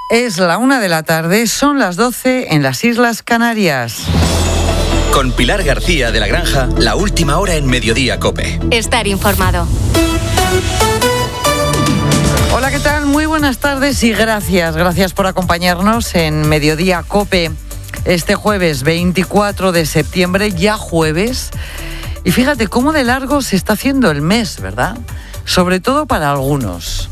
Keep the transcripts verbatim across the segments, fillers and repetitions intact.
Es la una de la tarde, son las doce en las Islas Canarias. Con Pilar García de la Granja, la última hora en Mediodía COPE. Estar informado. Hola, ¿qué tal? Muy buenas tardes y gracias. Gracias por acompañarnos en Mediodía COPE. Este jueves veinticuatro de septiembre, ya jueves. Y fíjate cómo de largo se está haciendo el mes, ¿verdad? Sobre todo para algunos.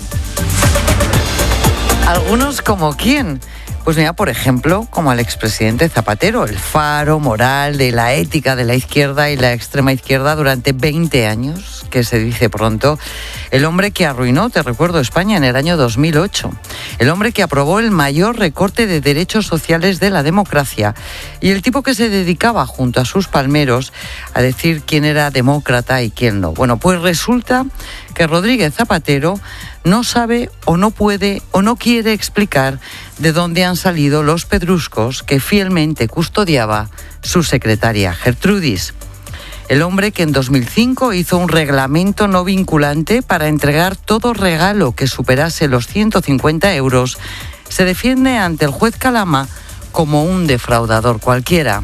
¿Algunos como quién? Pues mira, por ejemplo, como al expresidente Zapatero, el faro moral de la ética de la izquierda y la extrema izquierda durante veinte años, que se dice pronto. El hombre que arruinó, te recuerdo, España en el año dos mil ocho. El hombre que aprobó el mayor recorte de derechos sociales de la democracia. Y el tipo que se dedicaba, junto a sus palmeros, a decir quién era demócrata y quién no. Bueno, pues resulta que Rodríguez Zapatero no sabe o no puede o no quiere explicar de dónde han salido los pedruscos que fielmente custodiaba su secretaria Gertrudis. El hombre que en dos mil cinco hizo un reglamento no vinculante para entregar todo regalo que superase los ciento cincuenta euros, se defiende ante el juez Calama como un defraudador cualquiera.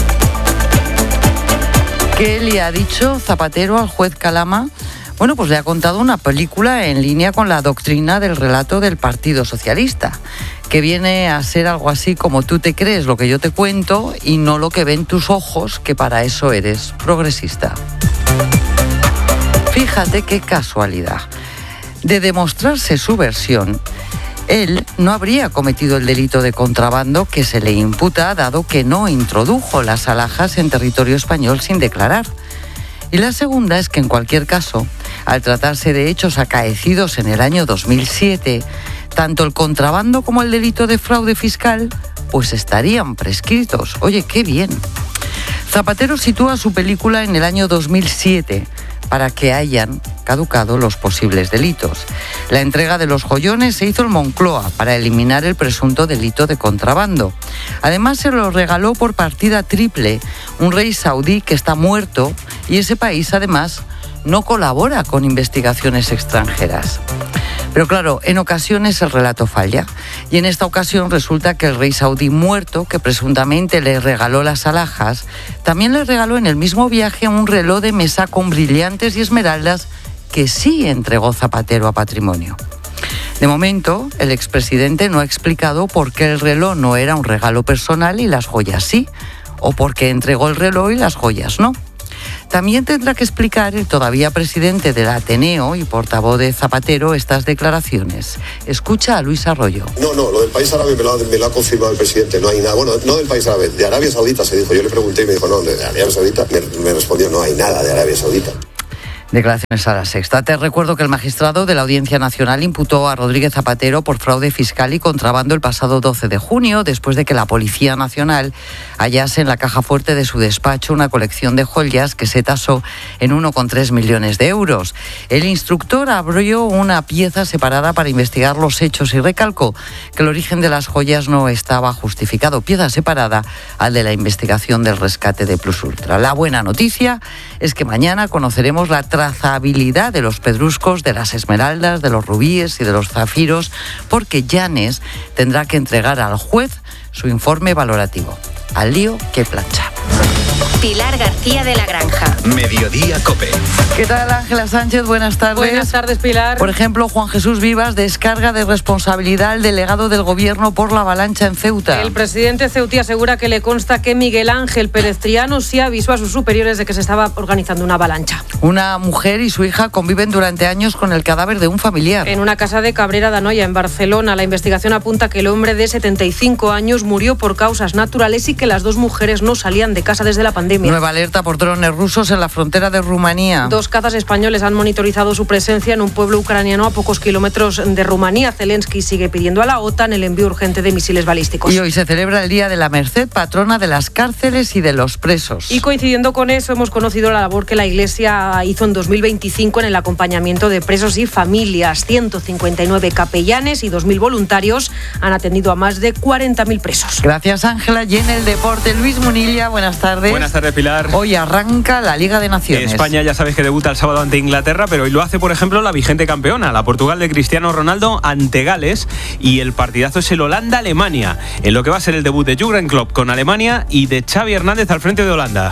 ¿Qué le ha dicho Zapatero al juez Calama? Bueno, pues le ha contado una película en línea con la doctrina del relato del Partido Socialista, que viene a ser algo así como tú te crees lo que yo te cuento y no lo que ven tus ojos, que para eso eres progresista. Fíjate qué casualidad. De demostrarse su versión, él no habría cometido el delito de contrabando que se le imputa, dado que no introdujo las alhajas en territorio español sin declarar. Y la segunda es que en cualquier caso, al tratarse de hechos acaecidos en el año dos mil siete, tanto el contrabando como el delito de fraude fiscal, pues estarían prescritos. Oye, qué bien. Zapatero sitúa su película en el año dos mil siete para que hayan caducado los posibles delitos. La entrega de los joyones se hizo en Moncloa para eliminar el presunto delito de contrabando. Además, se los regaló por partida triple un rey saudí que está muerto y ese país, además, no colabora con investigaciones extranjeras. Pero claro, en ocasiones el relato falla. Y en esta ocasión resulta que el rey saudí muerto, que presuntamente le regaló las alhajas, también le regaló en el mismo viaje un reloj de mesa con brillantes y esmeraldas que sí entregó Zapatero a patrimonio. De momento, el expresidente no ha explicado por qué el reloj no era un regalo personal y las joyas sí, o por qué entregó el reloj y las joyas no. También tendrá que explicar el todavía presidente del Ateneo y portavoz de Zapatero estas declaraciones. Escucha a Luis Arroyo. No, no, lo del país árabe me lo, ha, me lo ha confirmado el presidente, no hay nada. Bueno, no del país árabe, de Arabia Saudita se dijo. Yo le pregunté y me dijo, no, de Arabia Saudita. Me, me respondió, no hay nada de Arabia Saudita. Declaraciones a La Sexta. Te recuerdo que el magistrado de la Audiencia Nacional imputó a Rodríguez Zapatero por fraude fiscal y contrabando el pasado doce de junio, después de que la Policía Nacional hallase en la caja fuerte de su despacho una colección de joyas que se tasó en uno coma tres millones de euros. El instructor abrió una pieza separada para investigar los hechos y recalcó que el origen de las joyas no estaba justificado. Pieza separada al de la investigación del rescate de Plus Ultra. La buena noticia es que mañana conoceremos la trazabilidad de los pedruscos, de las esmeraldas, de los rubíes y de los zafiros, porque Llanes tendrá que entregar al juez su informe valorativo. Al lío que plancha. Pilar García de la Granja. Mediodía COPE. ¿Qué tal, Ángela Sánchez? Buenas tardes. Buenas tardes, Pilar. Por ejemplo, Juan Jesús Vivas descarga de responsabilidad al delegado del Gobierno por la avalancha en Ceuta. El presidente ceutí asegura que le consta que Miguel Ángel Pérez Triano sí avisó a sus superiores de que se estaba organizando una avalancha. Una mujer y su hija conviven durante años con el cadáver de un familiar. En una casa de Cabrera de Anoia, en Barcelona, la investigación apunta que el hombre de setenta y cinco años murió por causas naturales y que las dos mujeres no salían de casa desde la pandemia. Nueva alerta por drones rusos en la frontera de Rumanía. Dos cazas españoles han monitorizado su presencia en un pueblo ucraniano a pocos kilómetros de Rumanía. Zelensky sigue pidiendo a la OTAN el envío urgente de misiles balísticos. Y hoy se celebra el Día de la Merced, patrona de las cárceles y de los presos. Y coincidiendo con eso, hemos conocido la labor que la Iglesia hizo en dos mil veinticinco en el acompañamiento de presos y familias. ciento cincuenta y nueve capellanes y dos mil voluntarios han atendido a más de cuarenta mil presos. Gracias, Ángela. Y en el deporte, Luis Munilla, buenas tardes. Buenas tardes. tardes, Pilar. Hoy arranca la Liga de Naciones. España ya sabes que debuta el sábado ante Inglaterra, pero hoy lo hace, por ejemplo, la vigente campeona, la Portugal de Cristiano Ronaldo ante Gales, y el partidazo es el Holanda-Alemania, en lo que va a ser el debut de Jürgen Klopp con Alemania y de Xavi Hernández al frente de Holanda.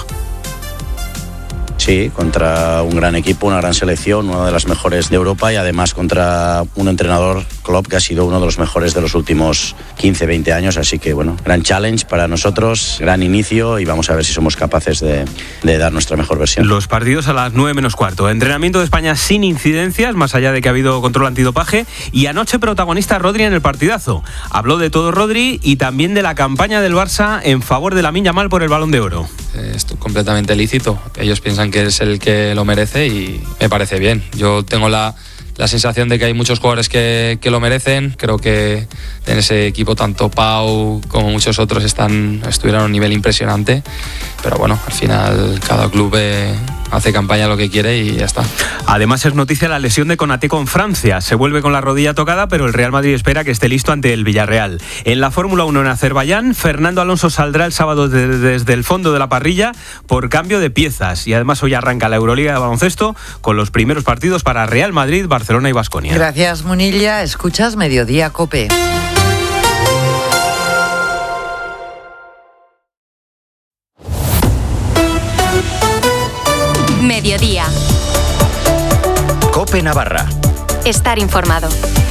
Sí, contra un gran equipo, una gran selección, una de las mejores de Europa y además contra un entrenador, Klopp, que ha sido uno de los mejores de los últimos quince, veinte años. Así que, bueno, gran challenge para nosotros, gran inicio y vamos a ver si somos capaces de, de dar nuestra mejor versión. Los partidos a las nueve menos cuarto. Entrenamiento de España sin incidencias, más allá de que ha habido control antidopaje. Y anoche protagonista Rodri en el partidazo. Habló de todo Rodri y también de la campaña del Barça en favor de Lamine Yamal por el Balón de Oro. Esto es completamente lícito. Ellos piensan que es el que lo merece y me parece bien. Yo tengo la, la sensación de que hay muchos jugadores que, que lo merecen. Creo que en ese equipo tanto Pau como muchos otros están, estuvieron a un nivel impresionante. Pero bueno, al final cada club eh, hace campaña lo que quiere y ya está. Además es noticia la lesión de Konaté con Francia. Se vuelve con la rodilla tocada, pero el Real Madrid espera que esté listo ante el Villarreal. En la Fórmula uno en Azerbaiyán, Fernando Alonso saldrá el sábado de, desde el fondo de la parrilla por cambio de piezas. Y además hoy arranca la Euroliga de baloncesto con los primeros partidos para Real Madrid, Barcelona y Baskonia. Gracias, Munilla. Escuchas Mediodía COPE. Mediodía. COPE Navarra. Estar informado.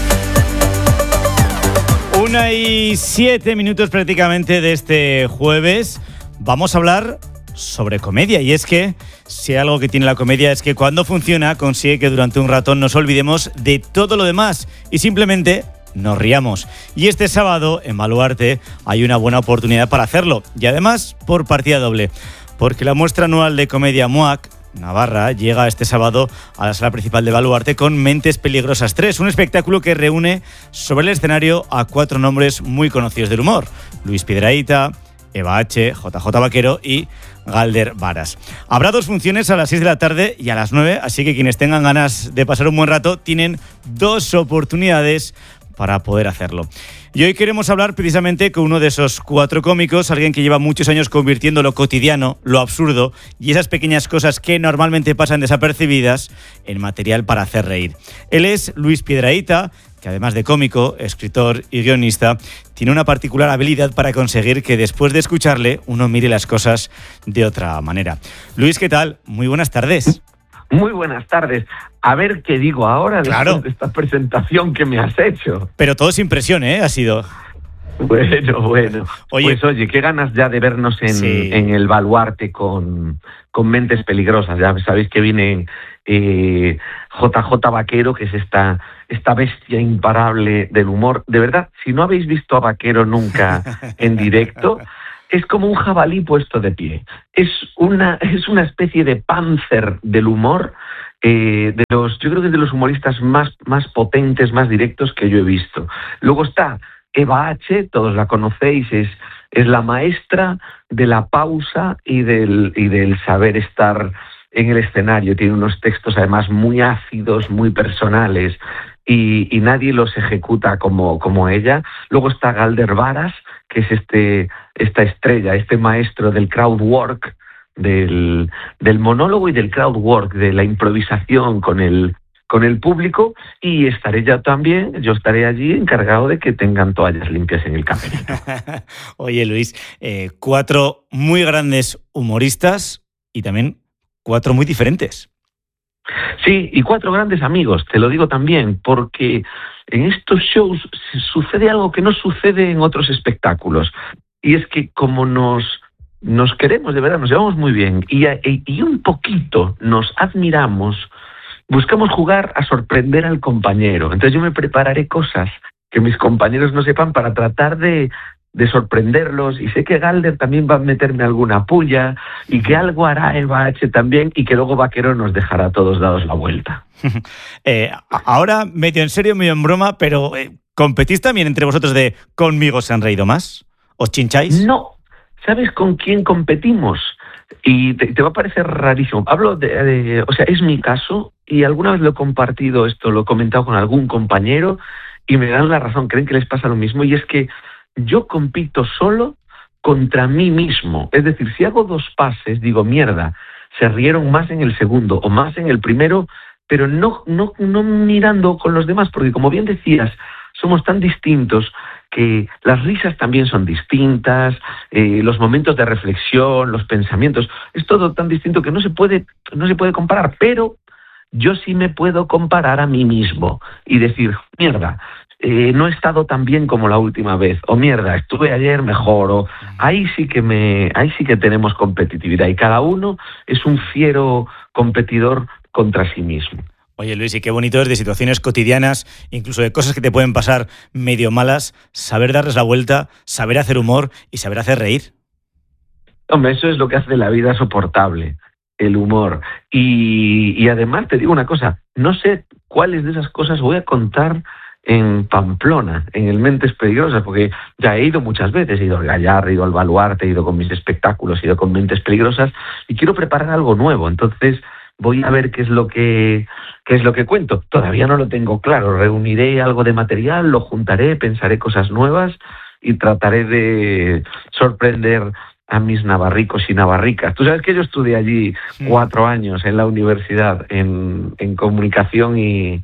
Una y siete minutos prácticamente de este jueves. Vamos a hablar sobre comedia. Y es que, si algo que tiene la comedia es que cuando funciona consigue que durante un rato nos olvidemos de todo lo demás y simplemente nos riamos. Y este sábado en Baluarte hay una buena oportunidad para hacerlo. Y además por partida doble. Porque la muestra anual de comedia M U A C Navarra llega este sábado a la sala principal de Baluarte con Mentes Peligrosas tres, un espectáculo que reúne sobre el escenario a cuatro nombres muy conocidos del humor: Luis Piedrahita, Eva H, J J Vaquero y Galder Varas. Habrá dos funciones a las seis de la tarde y a las nueve, así que quienes tengan ganas de pasar un buen rato tienen dos oportunidades para poder hacerlo. Y hoy queremos hablar precisamente con uno de esos cuatro cómicos, alguien que lleva muchos años convirtiendo lo cotidiano, lo absurdo y esas pequeñas cosas que normalmente pasan desapercibidas en material para hacer reír. Él es Luis Piedrahita, que además de cómico, escritor y guionista, tiene una particular habilidad para conseguir que después de escucharle uno mire las cosas de otra manera. Luis, ¿qué tal? Muy buenas tardes. Muy buenas tardes. A ver qué digo ahora claro. después de esta presentación que me has hecho. Pero todo sin presión, ¿eh? Ha sido... Bueno, bueno. Oye, pues oye, qué ganas ya de vernos en, sí. en el Baluarte con, con Mentes Peligrosas. Ya sabéis que viene eh, J J Vaquero, que es esta, esta bestia imparable del humor. De verdad, si no habéis visto a Vaquero nunca en directo... Es como un jabalí puesto de pie. Es una, es una especie de Panzer del humor, eh, de los, yo creo que es de los humoristas más, más potentes, más directos que yo he visto. Luego está Eva H, todos la conocéis, es, es la maestra de la pausa y del, y del saber estar en el escenario. Tiene unos textos además muy ácidos, muy personales, y, y nadie los ejecuta como, como ella. Luego está Galder Varas, que es este, esta estrella, este maestro del crowd work, del, del monólogo y del crowd work, de la improvisación con el, con el público, y estaré yo también, yo estaré allí encargado de que tengan toallas limpias en el camerino. Oye, Luis, eh, cuatro muy grandes humoristas y también cuatro muy diferentes. Sí, y cuatro grandes amigos, te lo digo también, porque en estos shows sucede algo que no sucede en otros espectáculos, y es que como nos, nos queremos, de verdad, nos llevamos muy bien, y, y un poquito nos admiramos, buscamos jugar a sorprender al compañero. Entonces yo me prepararé cosas que mis compañeros no sepan para tratar de... de sorprenderlos, y sé que Galder también va a meterme alguna puya, y que algo hará Eva H también, y que luego Vaquero nos dejará a todos dados la vuelta. eh, ahora, medio en serio, medio en broma, pero eh, ¿competís también entre vosotros de conmigo se han reído más? ¿Os chincháis? No. ¿Sabes con quién competimos? Y te, te va a parecer rarísimo. Hablo de, de... O sea, es mi caso, y alguna vez lo he compartido esto, lo he comentado con algún compañero, y me dan la razón, creen que les pasa lo mismo, y es que yo compito solo contra mí mismo. Es decir, si hago dos pases, digo, mierda, se rieron más en el segundo o más en el primero, pero no, no, no mirando con los demás, porque como bien decías, somos tan distintos que las risas también son distintas, eh, los momentos de reflexión, los pensamientos, es todo tan distinto que no se puede, no se puede comparar, pero yo sí me puedo comparar a mí mismo y decir, mierda, eh, no he estado tan bien como la última vez, o mierda, estuve ayer mejor, o ahí sí que me, ahí sí que tenemos competitividad y cada uno es un fiero competidor contra sí mismo. Oye, Luis, y qué bonito es de situaciones cotidianas, incluso de cosas que te pueden pasar medio malas, saber darles la vuelta, saber hacer humor y saber hacer reír. Hombre, eso es lo que hace la vida soportable, el humor. Y, y además te digo una cosa, no sé cuáles de esas cosas voy a contar en Pamplona, en el Mentes Peligrosas, porque ya he ido muchas veces, he ido al Gallar, he ido al Baluarte, he ido con mis espectáculos, he ido con Mentes Peligrosas, y quiero preparar algo nuevo, entonces voy a ver qué es lo que qué es lo que cuento. Todavía no lo tengo claro, reuniré algo de material, lo juntaré, pensaré cosas nuevas y trataré de sorprender a mis navarricos y navarricas. Tú sabes que yo estudié allí cuatro años en la universidad en, en comunicación y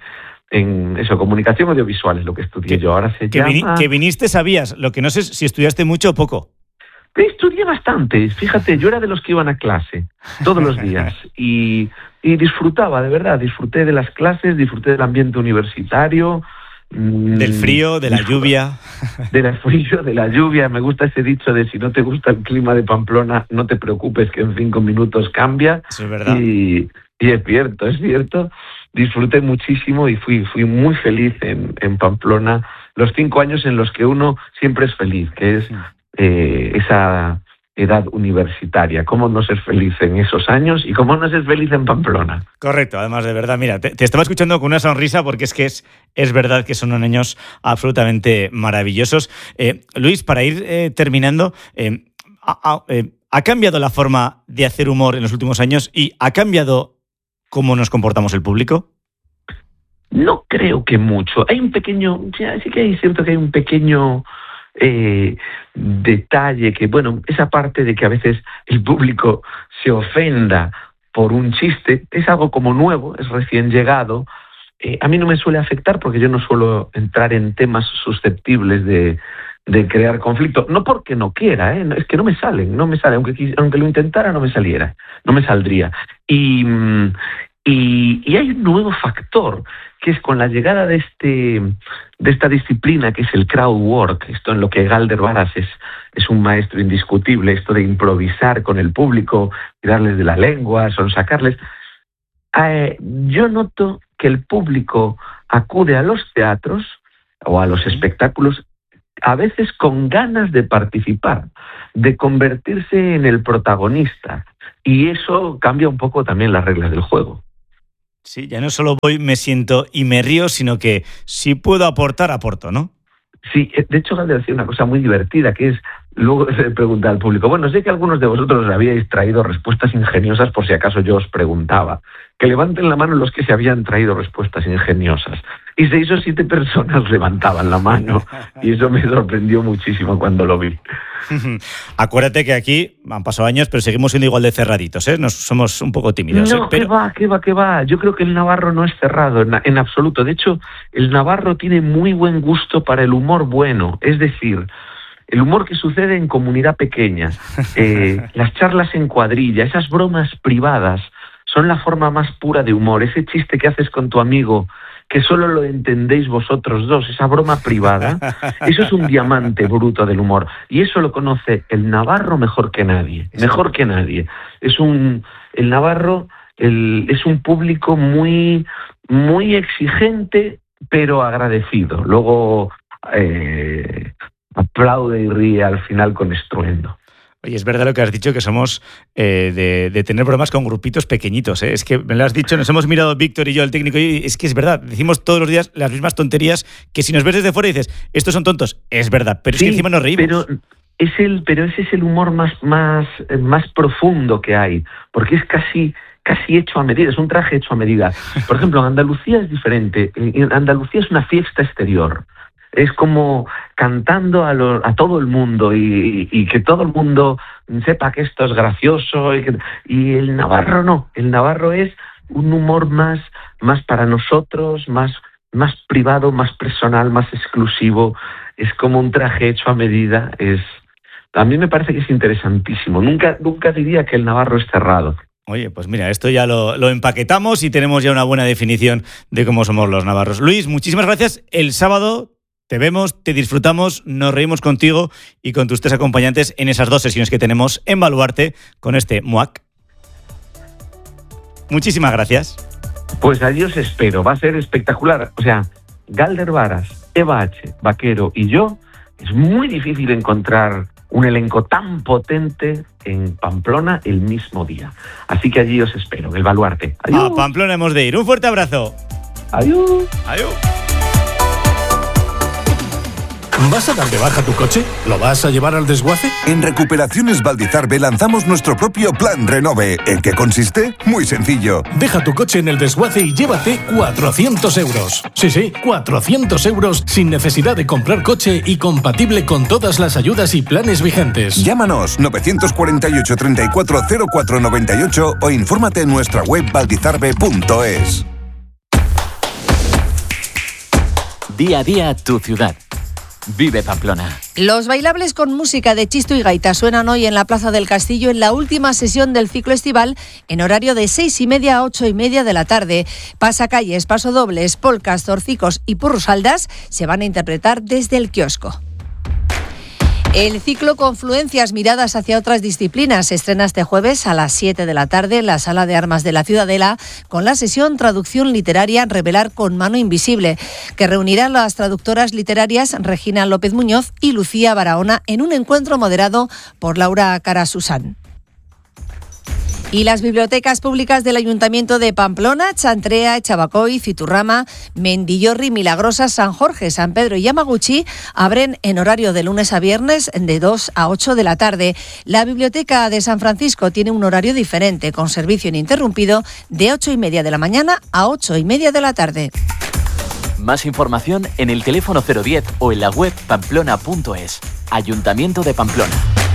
en eso, comunicación audiovisual es lo que estudié yo. Ahora se que, llama... vini, que viniste sabías, lo que no sé si estudiaste mucho o poco. Estudié bastante, fíjate, yo era de los que iban a clase todos los días y, y disfrutaba, de verdad, disfruté de las clases, disfruté del ambiente universitario. Del frío, de la lluvia. Del frío, de la lluvia, me gusta ese dicho de si no te gusta el clima de Pamplona, no te preocupes que en cinco minutos cambia. Eso es verdad. Y, y es cierto, es cierto, disfruté muchísimo y fui, fui muy feliz en, en Pamplona, los cinco años en los que uno siempre es feliz, que es... Eh, esa edad universitaria, cómo no ser feliz en esos años y cómo no ser feliz en Pamplona. Correcto, además de verdad, mira, te, te estaba escuchando con una sonrisa porque es que es, es verdad que son unos años absolutamente maravillosos. Eh, Luis, para ir eh, terminando, eh, ha, eh, ¿ha cambiado la forma de hacer humor en los últimos años y ha cambiado cómo nos comportamos el público? No creo que mucho. Hay un pequeño, sí que hay cierto que hay un pequeño Eh, detalle que, bueno, esa parte de que a veces el público se ofenda por un chiste, es algo como nuevo, es recién llegado. Eh, a mí no me suele afectar porque yo no suelo entrar en temas susceptibles de, de crear conflicto, no porque no quiera, ¿eh? Es que no me salen, no me sale, aunque, aunque lo intentara no me saliera, no me saldría. Y, y, y hay un nuevo factor, que es con la llegada de este de esta disciplina que es el crowd work, esto en lo que Galder Varas es, es un maestro indiscutible, esto de improvisar con el público, tirarles de la lengua, sonsacarles. Eh, yo noto que el público acude a los teatros o a los espectáculos a veces con ganas de participar, de convertirse en el protagonista, y eso cambia un poco también las reglas del juego. Sí, ya no solo voy, me siento y me río, sino que si puedo aportar, aporto, ¿no? Sí, de hecho, Galder decía una cosa muy divertida, que es, luego se pregunta al público, bueno, sé que algunos de vosotros habíais traído respuestas ingeniosas por si acaso yo os preguntaba. Que levanten la mano los que se habían traído respuestas ingeniosas. Y seis o siete personas levantaban la mano. Y eso me sorprendió muchísimo cuando lo vi. Acuérdate que aquí han pasado años, pero seguimos siendo igual de cerraditos, ¿eh? Nos somos un poco tímidos. No, ¿eh? Pero... qué va, qué va, qué va. Yo creo que el navarro no es cerrado en, en absoluto. De hecho, el navarro tiene muy buen gusto para el humor bueno. Es decir, el humor que sucede en comunidad pequeña, eh, las charlas en cuadrilla, esas bromas privadas, son la forma más pura de humor. Ese chiste que haces con tu amigo, que solo lo entendéis vosotros dos, esa broma privada, eso es un diamante bruto del humor. Y eso lo conoce el navarro mejor que nadie, mejor que nadie. Es un, el navarro el, es un público muy, muy exigente, pero agradecido. Luego eh, aplaude y ríe al final con estruendo. Oye, es verdad lo que has dicho, que somos eh, de, de tener bromas con grupitos pequeñitos, ¿eh? Es que me lo has dicho, nos hemos mirado Víctor y yo, el técnico, y es que es verdad, decimos todos los días las mismas tonterías que si nos ves desde fuera y dices, estos son tontos, es verdad, pero sí, es que encima nos reímos. Pero, es el, pero ese es el humor más, más, más profundo que hay, porque es casi... casi hecho a medida, es un traje hecho a medida. Por ejemplo, en Andalucía es diferente. En Andalucía es una fiesta exterior. es como cantando a, lo, a todo el mundo y, y que todo el mundo sepa que esto es gracioso. Y, que, y el navarro no, el navarro es un humor más, más para nosotros, más, más privado, más personal, más exclusivo. Es como un traje hecho a medida. Es, a mí me parece que es interesantísimo. Nunca, nunca diría que el navarro es cerrado. Oye, pues mira, esto ya lo, lo empaquetamos y tenemos ya una buena definición de cómo somos los navarros. Luis, muchísimas gracias. El sábado te vemos, te disfrutamos, nos reímos contigo y con tus tres acompañantes en esas dos sesiones que tenemos en Baluarte con este M U A C. Muchísimas gracias. Pues allí os espero, va a ser espectacular. O sea, Galder Varas, Eva H., Vaquero y yo, es muy difícil encontrar un elenco tan potente en Pamplona el mismo día. Así que allí os espero, en el Baluarte. Adiós. A Pamplona hemos de ir. Un fuerte abrazo. Adiós. Adiós. ¿Vas a dar de baja tu coche? ¿Lo vas a llevar al desguace? En Recuperaciones Valdizarbe lanzamos nuestro propio Plan Renove. ¿En qué consiste? Muy sencillo. Deja tu coche en el desguace y llévate cuatrocientos euros. Sí, sí, cuatrocientos euros sin necesidad de comprar coche y compatible con todas las ayudas y planes vigentes. Llámanos nueve cuatro ocho, treinta y cuatro cero cuatro noventa y ocho o infórmate en nuestra web valdizarbe punto es. Día a día tu ciudad. Vive Pamplona. Los bailables con música de chisto y gaita suenan hoy en la Plaza del Castillo en la última sesión del ciclo estival en horario de seis y media a ocho y media de la tarde. Pasacalles, pasodobles, polcas, zorcicos y purrusaldas se van a interpretar desde el kiosco. El ciclo Confluencias, miradas hacia otras disciplinas se estrena este jueves a las siete de la tarde en la Sala de Armas de la Ciudadela con la sesión Traducción Literaria Revelar con mano invisible, que reunirá a las traductoras literarias Regina López Muñoz y Lucía Barahona en un encuentro moderado por Laura Carasusán. Y las bibliotecas públicas del Ayuntamiento de Pamplona, Chantrea, Echabacoy, Citurrama, Mendillorri, Milagrosa, San Jorge, San Pedro y Yamaguchi abren en horario de lunes a viernes de dos a ocho de la tarde. La Biblioteca de San Francisco tiene un horario diferente, con servicio ininterrumpido de ocho y media de la mañana a ocho y media de la tarde. Más información en el teléfono cero diez o en la web pamplona punto es. Ayuntamiento de Pamplona.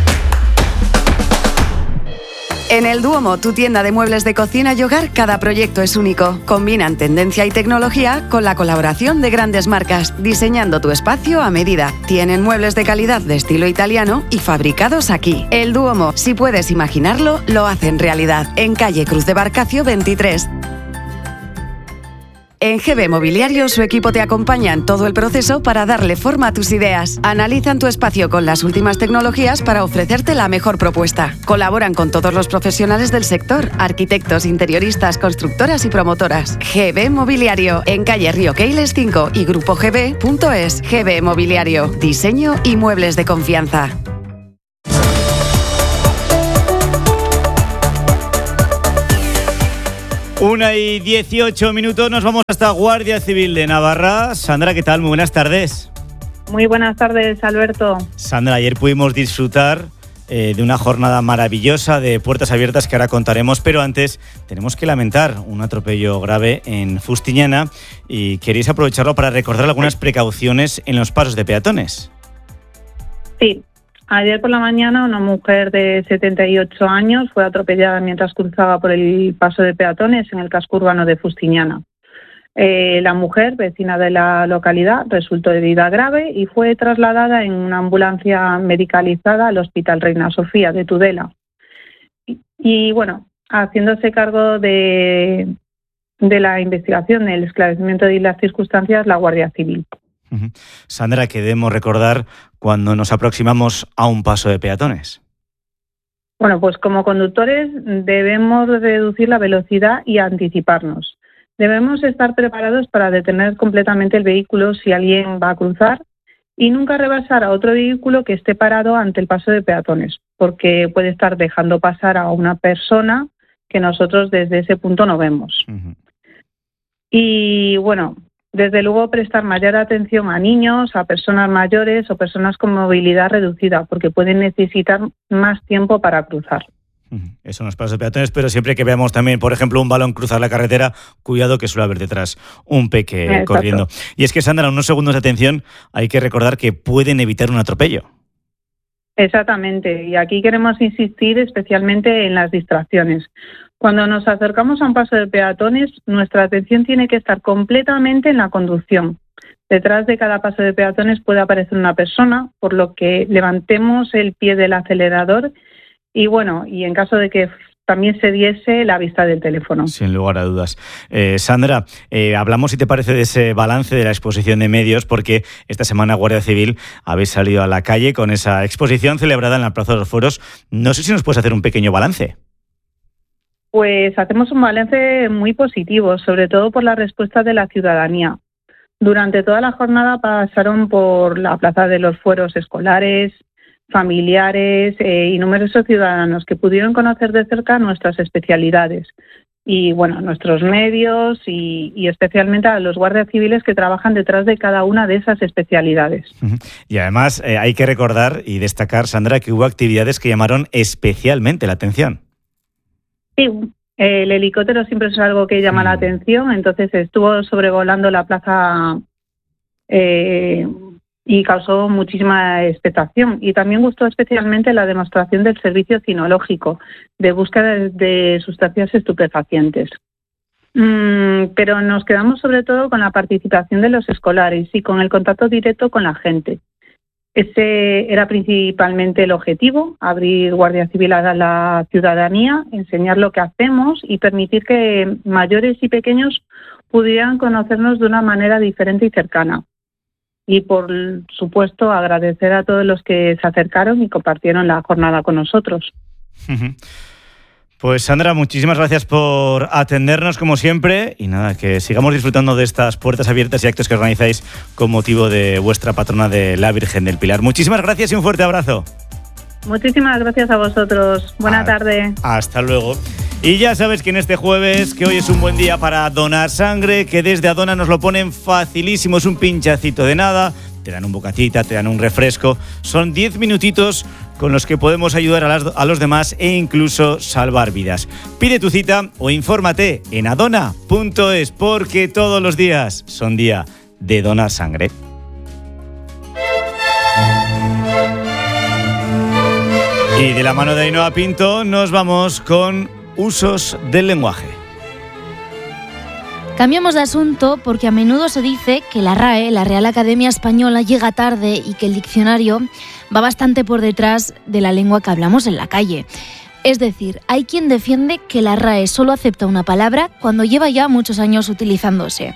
En el Duomo, tu tienda de muebles de cocina y hogar, cada proyecto es único. Combinan tendencia y tecnología con la colaboración de grandes marcas, diseñando tu espacio a medida. Tienen muebles de calidad de estilo italiano y fabricados aquí. El Duomo, si puedes imaginarlo, lo hacen realidad. En calle Cruz de Barcacio veintitrés. En G B Mobiliario, su equipo te acompaña en todo el proceso para darle forma a tus ideas. Analizan tu espacio con las últimas tecnologías para ofrecerte la mejor propuesta. Colaboran con todos los profesionales del sector, arquitectos, interioristas, constructoras y promotoras. G B Mobiliario, en calle Río Keiles cinco y grupo g b punto es. G B Mobiliario, diseño y muebles de confianza. Una y dieciocho minutos, nos vamos hasta Guardia Civil de Navarra. Sandra, ¿qué tal? Muy buenas tardes. Muy buenas tardes, Alberto. Sandra, ayer pudimos disfrutar eh, de una jornada maravillosa de puertas abiertas que ahora contaremos, pero antes tenemos que lamentar un atropello grave en Fustiñana y queréis aprovecharlo para recordar algunas precauciones en los pasos de peatones. Sí. Ayer por la mañana una mujer de setenta y ocho años fue atropellada mientras cruzaba por el paso de peatones en el casco urbano de Fustiñana. Eh, la mujer, vecina de la localidad, resultó herida grave y fue trasladada en una ambulancia medicalizada al Hospital Reina Sofía de Tudela. Y, y bueno, haciéndose cargo de, de la investigación, el esclarecimiento de las circunstancias, la Guardia Civil. Sandra, que debemos recordar cuando nos aproximamos a un paso de peatones. Bueno, pues como conductores debemos reducir la velocidad y anticiparnos. Debemos estar preparados para detener completamente el vehículo si alguien va a cruzar y nunca rebasar a otro vehículo que esté parado ante el paso de peatones, porque puede estar dejando pasar a una persona que nosotros desde ese punto no vemos. Uh-huh. Y bueno, desde luego prestar mayor atención a niños, a personas mayores o personas con movilidad reducida, porque pueden necesitar más tiempo para cruzar. Eso en los pasos de peatones, pero siempre que veamos también, por ejemplo, un balón cruzar la carretera, cuidado que suele haber detrás un peque Exacto. corriendo. Y es que, Sandra, unos segundos de atención, hay que recordar que pueden evitar un atropello. Exactamente, y aquí queremos insistir especialmente en las distracciones. Cuando nos acercamos a un paso de peatones, nuestra atención tiene que estar completamente en la conducción. Detrás de cada paso de peatones puede aparecer una persona, por lo que levantemos el pie del acelerador y bueno, y en caso de que también se diese la vista del teléfono. Sin lugar a dudas. Eh, Sandra, eh, hablamos, si te parece, de ese balance de la exposición de medios, porque esta semana Guardia Civil habéis salido a la calle con esa exposición celebrada en la Plaza de los Fueros. No sé si nos puedes hacer un pequeño balance. Pues hacemos un balance muy positivo, sobre todo por la respuesta de la ciudadanía. Durante toda la jornada pasaron por la Plaza de los Fueros escolares, familiares eh, y numerosos ciudadanos que pudieron conocer de cerca nuestras especialidades y bueno, nuestros medios y, y especialmente a los guardias civiles que trabajan detrás de cada una de esas especialidades. Y además eh, hay que recordar y destacar, Sandra, que hubo actividades que llamaron especialmente la atención. Sí, el helicóptero siempre es algo que llama mm. la atención, entonces estuvo sobrevolando la plaza eh, y causó muchísima expectación. Y también gustó especialmente la demostración del servicio cinológico de búsqueda de sustancias estupefacientes. Mm, pero nos quedamos sobre todo con la participación de los escolares y con el contacto directo con la gente. Ese era principalmente el objetivo, abrir Guardia Civil a la ciudadanía, enseñar lo que hacemos y permitir que mayores y pequeños pudieran conocernos de una manera diferente y cercana. Y, por supuesto, agradecer a todos los que se acercaron y compartieron la jornada con nosotros. Pues, Sandra, muchísimas gracias por atendernos, como siempre. Y nada, que sigamos disfrutando de estas puertas abiertas y actos que organizáis con motivo de vuestra patrona de la Virgen del Pilar. Muchísimas gracias y un fuerte abrazo. Muchísimas gracias a vosotros. Buena ah, tarde. Hasta luego. Y ya sabes que en este jueves, que hoy es un buen día para donar sangre, que desde Adona nos lo ponen facilísimo, es un pinchacito de nada, te dan un bocatita, te dan un refresco, son diez minutitos con los que podemos ayudar a, las, a los demás e incluso salvar vidas. Pide tu cita o infórmate en adona punto es, porque todos los días son día de donar sangre. Y de la mano de Ainhoa Pinto nos vamos con usos del lenguaje. Cambiamos de asunto porque a menudo se dice que la R A E, la Real Academia Española, llega tarde y que el diccionario va bastante por detrás de la lengua que hablamos en la calle. Es decir, hay quien defiende que la R A E solo acepta una palabra cuando lleva ya muchos años utilizándose.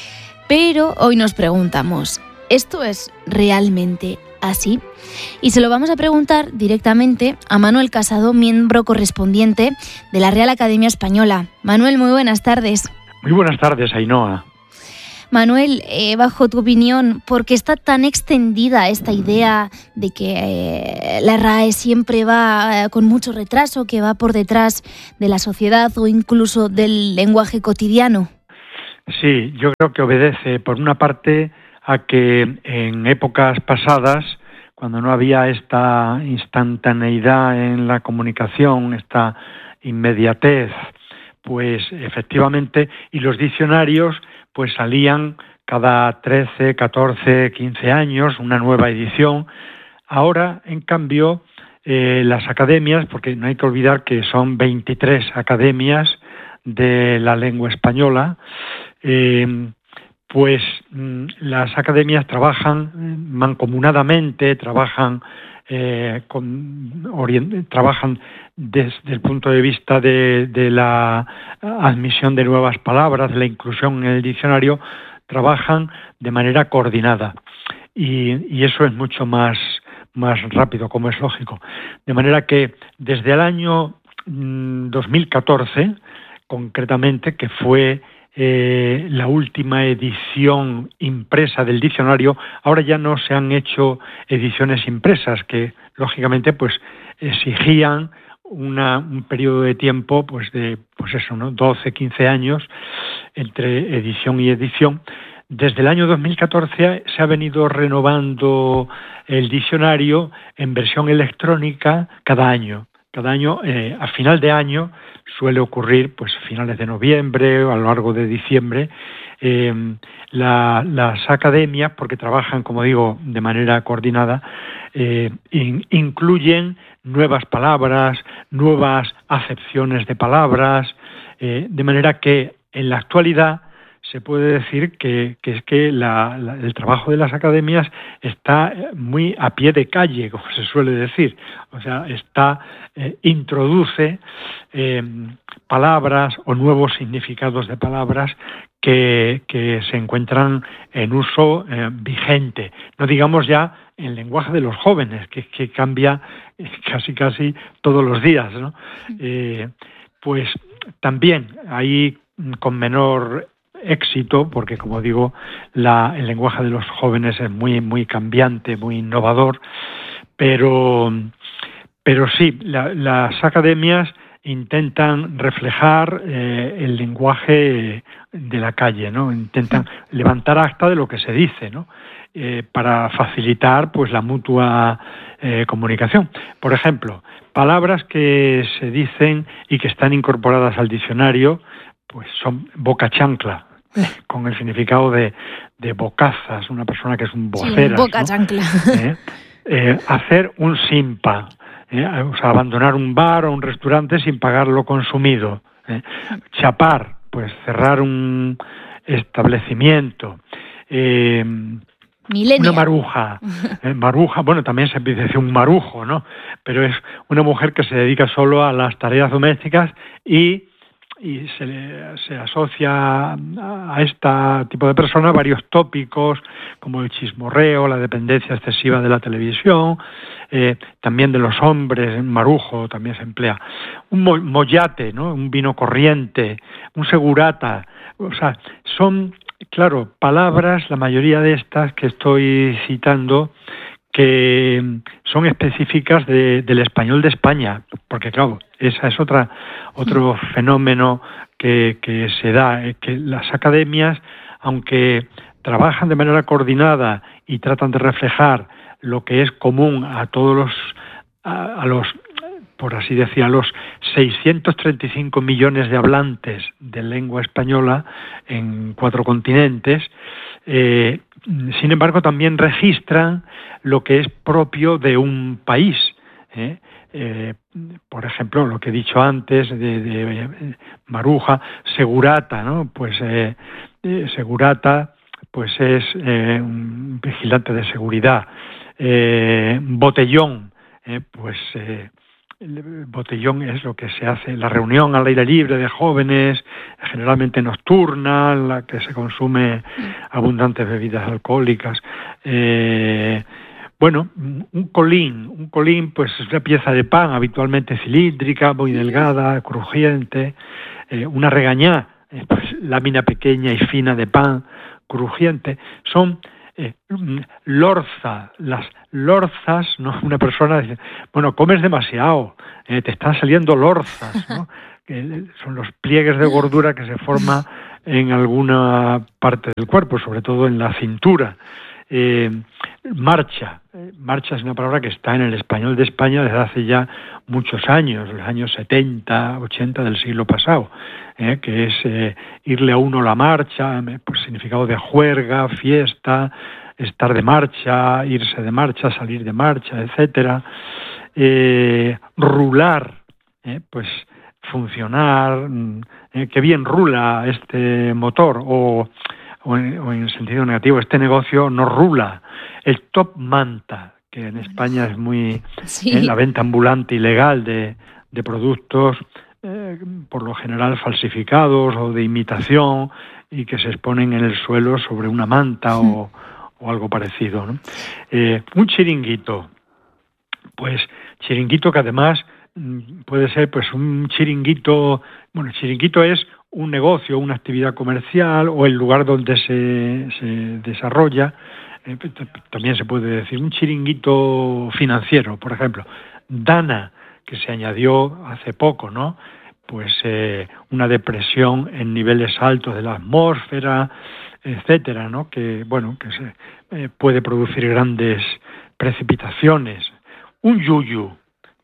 Pero hoy nos preguntamos, ¿esto es realmente así? Y se lo vamos a preguntar directamente a Manuel Casado, miembro correspondiente de la Real Academia Española. Manuel, muy buenas tardes. Muy buenas tardes, Ainhoa. Manuel, eh, bajo tu opinión, ¿por qué está tan extendida esta idea de que eh, la R A E siempre va eh, con mucho retraso, que va por detrás de la sociedad o incluso del lenguaje cotidiano? Sí, yo creo que obedece, por una parte, a que en épocas pasadas, cuando no había esta instantaneidad en la comunicación, esta inmediatez, pues efectivamente, y los diccionarios pues salían cada trece, catorce, quince años, una nueva edición. Ahora, en cambio, eh, las academias, porque no hay que olvidar que son veintitrés academias de la lengua española, eh, pues las academias trabajan mancomunadamente, trabajan eh, con, orient, trabajan desde el punto de vista de, de la admisión de nuevas palabras, de la inclusión en el diccionario, trabajan de manera coordinada y, y eso es mucho más, más rápido, como es lógico. De manera que desde el año mmm, dos mil catorce, concretamente, que fue Eh, la última edición impresa del diccionario, ahora ya no se han hecho ediciones impresas que lógicamente pues exigían una, un periodo de tiempo pues de pues eso, ¿no? doce, quince años entre edición y edición. Desde el año dos mil catorce se ha venido renovando el diccionario en versión electrónica cada año. cada año, eh, a final de año, suele ocurrir, pues a finales de noviembre o a lo largo de diciembre, eh, la, las academias, porque trabajan, como digo, de manera coordinada, eh, in, incluyen nuevas palabras, nuevas acepciones de palabras, eh, de manera que en la actualidad se puede decir que, que es que la, la, el trabajo de las academias está muy a pie de calle, como se suele decir. O sea, está eh, introduce eh, palabras o nuevos significados de palabras que, que se encuentran en uso eh, vigente. No digamos ya en el lenguaje de los jóvenes, que, que cambia eh, casi casi todos los días, ¿no? Eh, pues también ahí con menor éxito, porque como digo, la, el lenguaje de los jóvenes es muy, muy cambiante, muy innovador, pero, pero sí, la, las academias intentan reflejar eh, el lenguaje de la calle, ¿no? Intentan levantar acta de lo que se dice, ¿no? Eh, para facilitar pues la mutua eh, comunicación. Por ejemplo, palabras que se dicen y que están incorporadas al diccionario, pues son boca chancla, con el significado de, de bocazas, una persona que es un voceras, sí, boca ¿no? chancla. ¿Eh? Eh, hacer un simpa, ¿eh? O sea, abandonar un bar o un restaurante sin pagar lo consumido. ¿eh? Chapar, pues cerrar un establecimiento. Eh, Millennial. Una maruja, eh, maruja, bueno, también se dice un marujo, ¿no? Pero es una mujer que se dedica solo a las tareas domésticas y y se, le, se asocia a este tipo de persona varios tópicos como el chismorreo, la dependencia excesiva de la televisión, eh, también de los hombres, marujo también se emplea, un mo- mollate, ¿no? Un vino corriente, un segurata, o sea, son, claro, palabras, la mayoría de estas que estoy citando, que son específicas de, del español de España, porque claro, esa es otra otro fenómeno que, que se da, eh, que las academias, aunque trabajan de manera coordinada y tratan de reflejar lo que es común a todos los, a, a los, por así decir, a los seiscientos treinta y cinco millones de hablantes de lengua española en cuatro continentes, eh, sin embargo también registran lo que es propio de un país, ¿eh? Eh, por ejemplo, lo que he dicho antes de, de maruja, segurata, ¿no? Pues eh, eh, segurata, pues es eh, un vigilante de seguridad. Eh, botellón, eh, pues eh, el botellón es lo que se hace, la reunión al aire libre de jóvenes, generalmente nocturna, en la que se consume abundantes bebidas alcohólicas. Eh, Bueno, un colín, un colín pues es una pieza de pan habitualmente cilíndrica, muy delgada, crujiente, eh, una regañá, eh, pues lámina pequeña y fina de pan, crujiente, son eh, lorza, las lorzas, ¿no? Una persona dice, bueno, comes demasiado, eh, te están saliendo lorzas, ¿no? Que son los pliegues de gordura que se forman en alguna parte del cuerpo, sobre todo en la cintura. Eh, marcha, marcha es una palabra que está en el español de España desde hace ya muchos años, los años setenta, ochenta del siglo pasado, eh, que es eh, irle a uno la marcha, pues significado de juerga, fiesta, estar de marcha, irse de marcha, salir de marcha, etcétera. Eh, rular, eh, pues funcionar, eh, que bien rula este motor, o O en, o en sentido negativo, este negocio no rula. El top manta, que en España es muy... Sí. ¿eh? La venta ambulante ilegal de, de productos, eh, por lo general falsificados o de imitación, y que se exponen en el suelo sobre una manta o, o algo parecido, ¿no? Eh, un chiringuito, pues chiringuito que además puede ser pues un chiringuito, bueno, chiringuito es un negocio, una actividad comercial o el lugar donde se, se desarrolla. Eh, también se puede decir un chiringuito financiero, por ejemplo. Dana, que se añadió hace poco, ¿no? Pues eh, una depresión en niveles altos de la atmósfera, etcétera, ¿no? Que, bueno, que se eh, puede producir grandes precipitaciones. Un yuyu,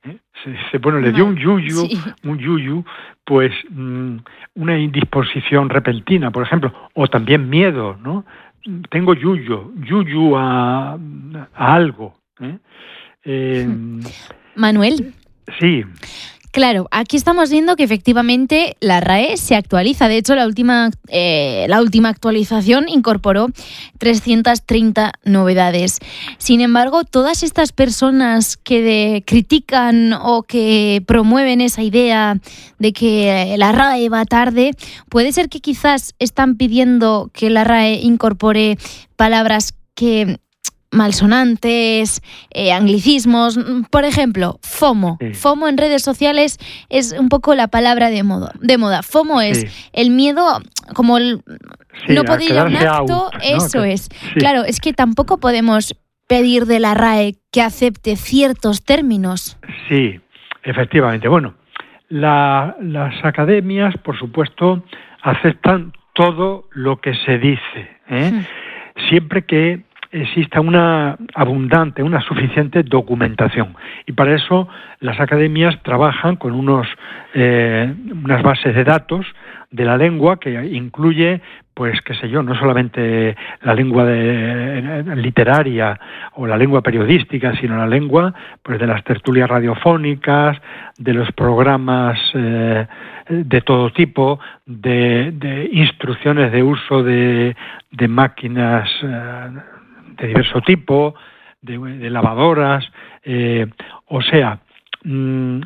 ¿eh? Se, se, bueno, le dio un yuyu, sí. un yuyu, pues mmm, una indisposición repentina, por ejemplo, o también miedo, ¿no? Tengo yuyu, yuyu a, a algo. ¿eh? Eh, Manuel. Sí. Claro, aquí estamos viendo que efectivamente la R A E se actualiza. De hecho, la última, eh, la última actualización incorporó trescientas treinta novedades. Sin embargo, todas estas personas que de, critican o que promueven esa idea de que la R A E va tarde, puede ser que quizás están pidiendo que la R A E incorpore palabras que... malsonantes, eh, anglicismos, por ejemplo, FOMO. Sí. FOMO en redes sociales es un poco la palabra de moda. De moda. FOMO es sí. el miedo, como el sí, no poder ir a un acto, out, eso ¿no? es. Sí. Claro, es que tampoco podemos pedir de la R A E que acepte ciertos términos. Sí, efectivamente. Bueno, la, las academias, por supuesto, aceptan todo lo que se dice, ¿eh? Sí. Siempre que exista una abundante, una suficiente documentación. Y para eso las academias trabajan con unos eh, unas bases de datos de la lengua que incluye, pues qué sé yo, no solamente la lengua de, literaria o la lengua periodística, sino la lengua pues de las tertulias radiofónicas, de los programas eh, de todo tipo, de, de instrucciones de uso de, de máquinas eh, de diverso tipo, de, de lavadoras, eh, o sea, mmm,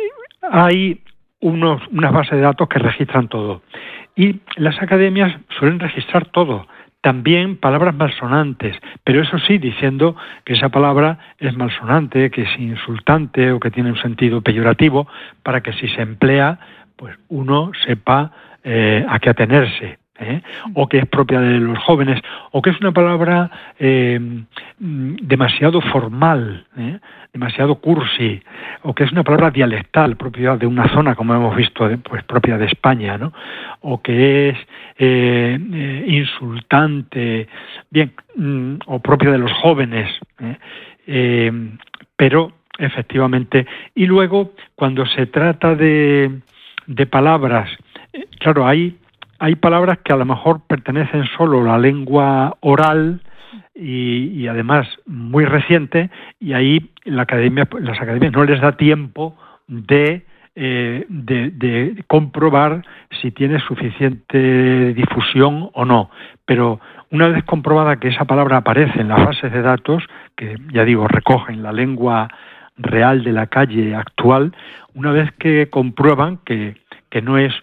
hay unos, unas bases de datos que registran todo. Y las academias suelen registrar todo, también palabras malsonantes, pero eso sí, diciendo que esa palabra es malsonante, que es insultante o que tiene un sentido peyorativo, para que si se emplea, pues uno sepa eh, a qué atenerse. ¿Eh? O que es propia de los jóvenes, o que es una palabra eh, demasiado formal, ¿eh? demasiado cursi, o que es una palabra dialectal, propia de una zona, como hemos visto, pues propia de España, ¿no? O que es eh, eh, insultante, bien, mm, o propia de los jóvenes, ¿eh? Eh, pero efectivamente, y luego cuando se trata de, de palabras, eh, claro, hay Hay palabras que a lo mejor pertenecen solo a la lengua oral y, y además muy reciente, y ahí la academia, las academias no les da tiempo de, eh, de, de comprobar si tiene suficiente difusión o no. Pero una vez comprobada que esa palabra aparece en las bases de datos, que ya digo, recogen la lengua real de la calle actual, una vez que comprueban que, que no es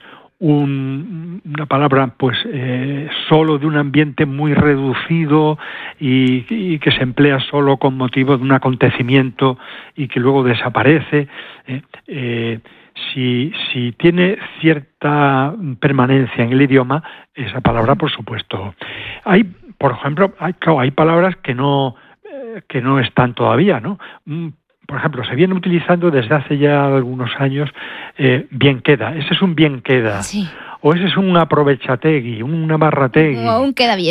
Un, una palabra pues eh, solo de un ambiente muy reducido y, y que se emplea solo con motivo de un acontecimiento y que luego desaparece, eh, eh, si, si tiene cierta permanencia en el idioma, esa palabra por supuesto. Hay, por ejemplo, hay, claro, hay palabras que no, eh, que no están todavía, ¿no? Por ejemplo, se viene utilizando desde hace ya algunos años eh, bien queda. Ese es un bien queda. Sí. O ese es un aprovechategui, un amarrategui. O un queda bien.